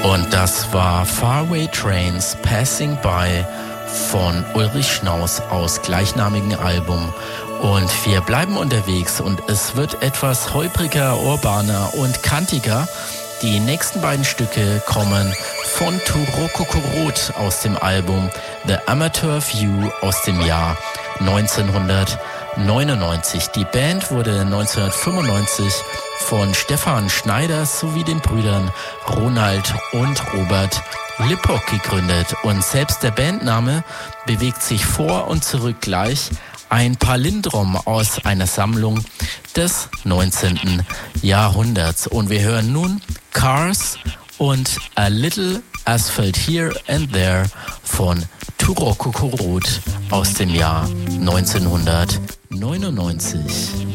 Und das war Faraway Trains Passing By von Ulrich Schnaus aus gleichnamigen Album. Und wir bleiben unterwegs und es wird etwas holpriger, urbaner und kantiger. Die nächsten beiden Stücke kommen von Turoko Korot aus dem Album The Amateur View aus dem Jahr 1999. Die Band wurde 1995 von Stefan Schneider sowie den Brüdern Ronald und Robert Lippock gegründet. Und selbst der Bandname bewegt sich vor und zurück gleich. Ein Palindrom aus einer Sammlung des 19. Jahrhunderts. Und wir hören nun Cars und A Little Asphalt Here and There von Turoko Korot aus dem Jahr 1999.